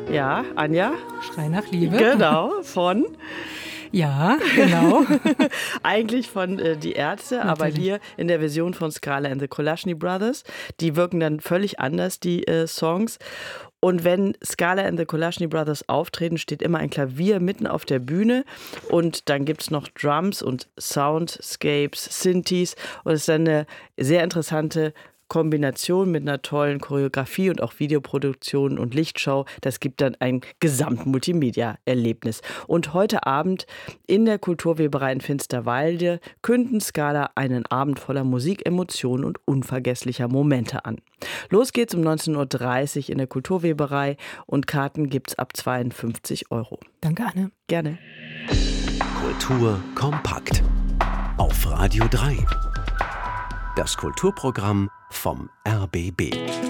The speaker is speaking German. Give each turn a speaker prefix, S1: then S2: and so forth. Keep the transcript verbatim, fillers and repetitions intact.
S1: Ja, Anja?
S2: Schrei nach Liebe.
S1: Genau, von?
S2: Ja, genau.
S1: Eigentlich von äh, Die Ärzte, Natürlich. aber hier in der Version von Scala and the Kolashny Brothers. Die wirken dann völlig anders, die äh, Songs. Und wenn Scala and the Kolashny Brothers auftreten, steht immer ein Klavier mitten auf der Bühne und dann gibt es noch Drums und Soundscapes, Synthes und es ist dann eine sehr interessante Kombination mit einer tollen Choreografie und auch Videoproduktion und Lichtshow. Das gibt dann ein Gesamt-Multimedia-Erlebnis. Und heute Abend in der Kulturweberei in Finsterwalde künden Scala einen Abend voller Musik, Emotionen und unvergesslicher Momente an. Los geht's um neunzehn Uhr dreißig in der Kulturweberei und Karten gibt's ab zweiundfünfzig Euro.
S2: Danke, Anne.
S1: Gerne.
S3: Kultur kompakt auf Radio drei. Das Kulturprogramm vom R B B.